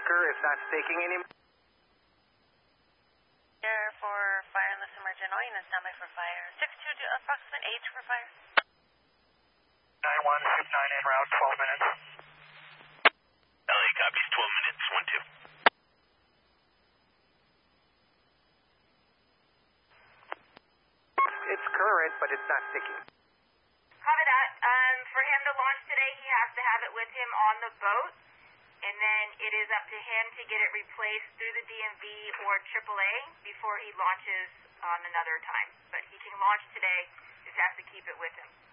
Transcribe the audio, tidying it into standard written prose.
Anchor, it's not staking anymore. Here for fire in the submerged oil and standby for fire. 6-2, approximate age for fire. 9-1, 6-9 en route, 12 minutes. LA copies, 12 minutes, 1-2. It's current, but it's not sticking. Copy that. For him to launch today, he has to have it with him on the boat, and then it is up to him to get it replaced through the DMV or AAA before he launches on another time. But he can launch today, just has to keep it with him.